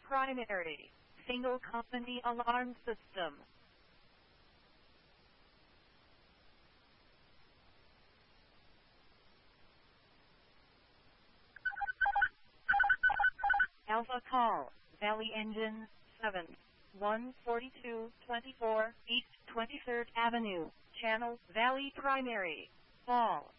Primary. Single company alarm system. Alpha call. Valley Engine 7. 14224 East 23rd Avenue. Channel Valley Primary. Fall.